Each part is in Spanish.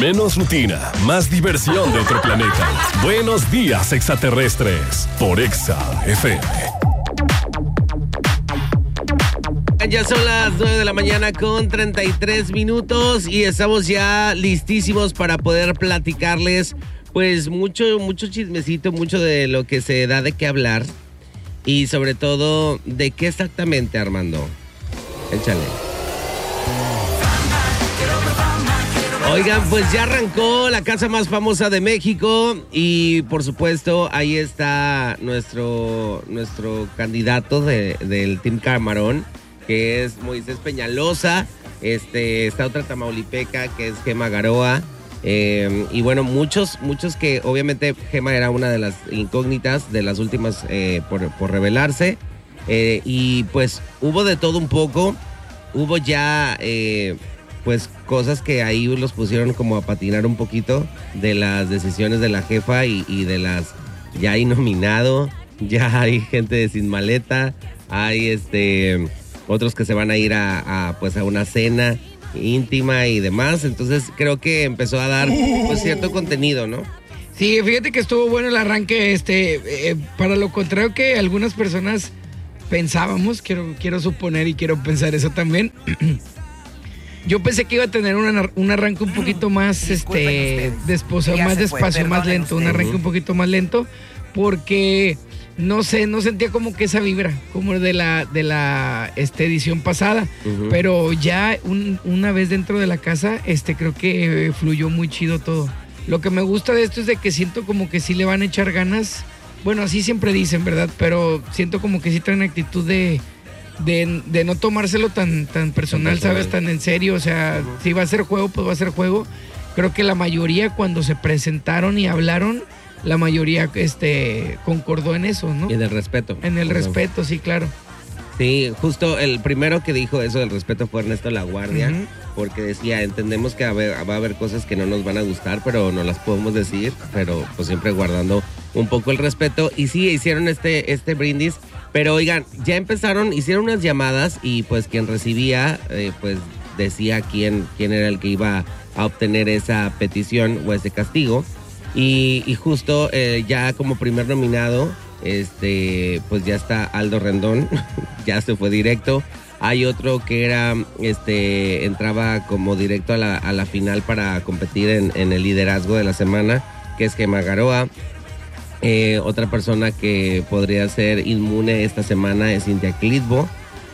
Menos rutina, más diversión de otro planeta. Buenos días, extraterrestres, por Exa FM. Ya son las 9 de la mañana con 33 minutos y estamos ya listísimos para poder platicarles pues mucho chismecito, mucho de lo que se da de qué hablar y sobre todo de qué exactamente, Armando. Échale. Oigan, pues ya arrancó la casa más famosa de México y por supuesto ahí está nuestro candidato del Team Camarón, que es Moisés Peñalosa. Está otra tamaulipeca que es Gema Garoa. Y bueno, muchos que obviamente Gema era una de las incógnitas de las últimas por revelarse. Y pues hubo de todo un poco. Hubo ya pues cosas que ahí los pusieron como a patinar un poquito de las decisiones de la jefa y de las... Ya hay nominado, ya hay gente de Sin Maleta, hay otros que se van a ir a una cena íntima y demás. Entonces creo que empezó a dar pues cierto contenido, ¿no? Sí, fíjate que estuvo bueno el arranque, para lo contrario que algunas personas pensábamos, quiero suponer y quiero pensar eso también. Yo pensé que iba a tener un arranque un poquito más, más despacio, más lento, un arranque un poquito más lento, porque no sé, no sentía como que esa vibra, como de la edición pasada, pero ya una vez dentro de la casa, creo que fluyó muy chido todo. Lo que me gusta de esto es de que siento como que sí le van a echar ganas, bueno, así siempre dicen, ¿verdad? Pero siento como que sí traen actitud de no tomárselo tan personal, ¿sabes? Tan en serio, o sea, si va a ser juego, pues va a ser juego. Creo que la mayoría cuando se presentaron y hablaron, la mayoría concordó en eso, ¿no? Y en el respeto. En el respeto, sí, claro. Sí, justo el primero que dijo eso del respeto fue Ernesto Laguardia, porque decía, entendemos que va a haber cosas que no nos van a gustar, pero no las podemos decir, pero pues siempre guardando un poco el respeto. Y sí, hicieron este brindis, pero oigan, ya hicieron unas llamadas y pues quien recibía, pues decía quién era el que iba a obtener esa petición o ese castigo. Y justo ya como primer nominado, pues ya está Aldo Rendón, ya se fue directo. Hay otro que era, entraba como directo a la final para competir en el liderazgo de la semana, que es Gema Garoa. Otra persona que podría ser inmune esta semana es Cintia Clitbo.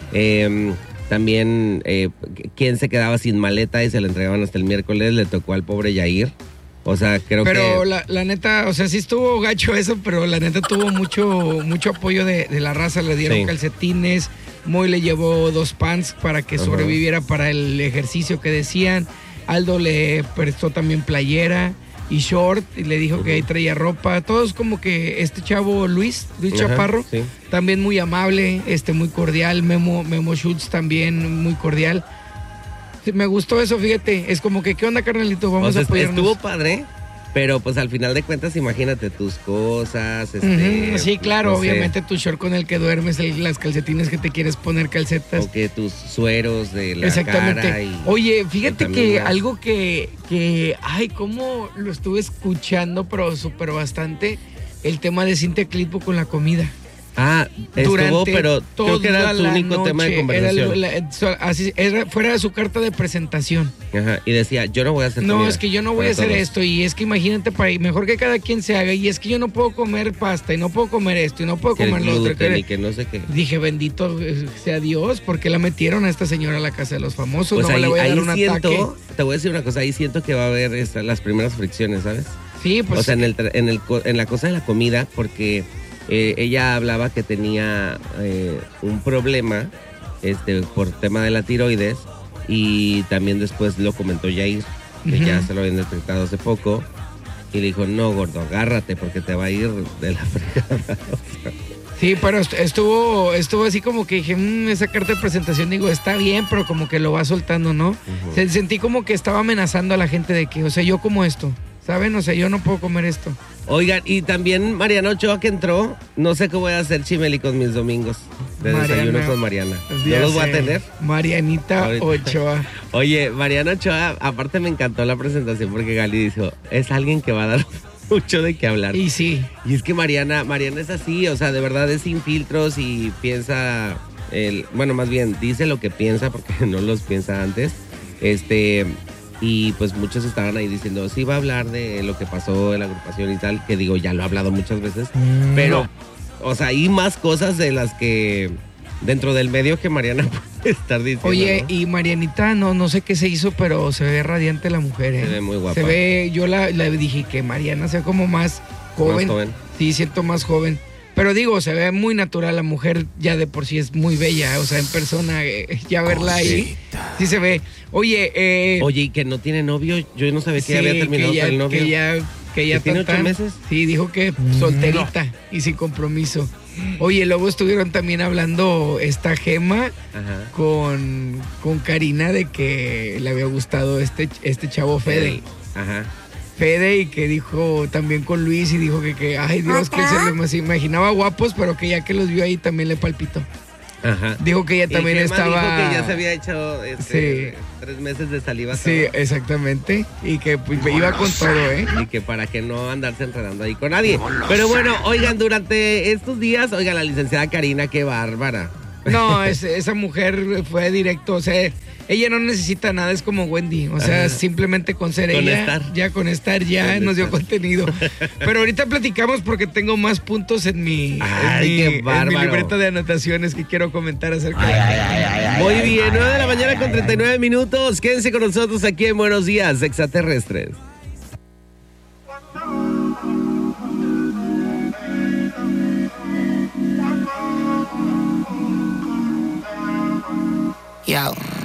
También, quien se quedaba sin maleta y se le entregaban hasta el miércoles, le tocó al pobre Yair. O sea, creo que... Pero la neta, o sea, sí estuvo gacho eso, pero la neta tuvo mucho apoyo de la raza. Le dieron calcetines, Moy le llevó 2 pants para que sobreviviera para el ejercicio que decían. Aldo le prestó también playera y short y le dijo que ahí traía ropa. Todos como que este chavo Luis Chaparro, sí, también muy amable, muy cordial. Memo Schultz también muy cordial. Me gustó eso, fíjate. Es como que, ¿qué onda, carnalito? Vamos a apoyarnos. Estuvo padre, pero pues al final de cuentas, imagínate tus cosas. Sí, claro, no obviamente tu short con el que duermes, las calcetines que te quieres poner calcetas. O que tus sueros de la exactamente. Cara. Oye, fíjate que algo que, ay, cómo lo estuve escuchando, pero súper bastante, el tema de Cintia Clitbo con la comida. Estuvo, pero creo que era su único tema de conversación. Fuera de su carta de presentación. Ajá, y decía, yo no voy a hacer comida. No, es que yo no voy a hacer esto, y es que imagínate, mejor que cada quien se haga, y es que yo no puedo comer pasta, y no puedo comer esto, y no puedo comer lo otro. Y que no sé qué. Dije, bendito sea Dios, porque la metieron a esta señora a la casa de los famosos, pues no ahí, le voy a dar un ataque. Te voy a decir una cosa, ahí siento que va a haber las primeras fricciones, ¿sabes? Sí, pues. O sea, en la cosa de la comida, porque... ella hablaba que tenía un problema por tema de la tiroides, y también después lo comentó Yair, que ya se lo habían detectado hace poco, y le dijo, no, gordo, agárrate porque te va a ir de la fregada. Sí, pero estuvo así como que dije, esa carta de presentación, digo, está bien, pero como que lo va soltando, ¿no? Sentí como que estaba amenazando a la gente de que, o sea, yo como esto, ¿saben? O sea, yo no puedo comer esto. Oigan, y también Mariana Ochoa que entró, no sé qué voy a hacer, Chimeli, con mis domingos. de Desayuno con Mariana. Ya ¿No los voy a sé. tener? Marianita Ahorita. Ochoa. Oye, Mariana Ochoa, aparte me encantó la presentación porque Gali dijo, es alguien que va a dar mucho de qué hablar. Y sí. Y es que Mariana es así, o sea, de verdad es sin filtros y piensa, bueno, más bien dice lo que piensa porque no los piensa antes. Y pues muchos estaban ahí diciendo, sí va a hablar de lo que pasó en la agrupación y tal, que digo, ya lo ha hablado muchas veces, pero, o sea, hay más cosas de las que dentro del medio que Mariana puede estar diciendo. Oye, ¿no? y Marianita, no sé qué se hizo, pero se ve radiante la mujer, ¿eh? Se ve muy guapa. Se ve, yo la dije que Mariana sea como más joven. Más joven. Sí, siento más joven. Pero digo, se ve muy natural, la mujer ya de por sí es muy bella, o sea, en persona, ya verla ahí, sí se ve. Oye, Oye, y que no tiene novio, yo no sabía que sí, había terminado con el novio. que ya ¿Tiene 8 meses? Sí, dijo que solterita y sin compromiso. Oye, luego estuvieron también hablando esta Gema Ajá. con Karina de que le había gustado este chavo Fede. Ajá. Fede, y que dijo también con Luis y dijo que ay Dios, que se los imaginaba guapos, pero que ya que los vio ahí también le palpitó. Ajá. Dijo que ella también y Gemma estaba... dijo que ya se había hecho 3 meses de saliva. Sí, exactamente. Y que pues, iba con todo, ¿eh? Y que para que no andarse enredando ahí con nadie. Pero bueno, oigan, durante estos días, oigan, la licenciada Karina, qué bárbara. No, esa mujer fue directo, o sea, ella no necesita nada, es como Wendy, o sea, simplemente con ser Con ella, estar. ya con estar ya Con nos dio estar. contenido. Pero ahorita platicamos porque tengo más puntos en mi, Ay, qué en mi bárbaro. libreta de anotaciones que quiero comentar acerca de... Muy bien, 9 de la mañana con 39 minutos. Quédense con nosotros aquí en Buenos Días, Extraterrestres. Yo.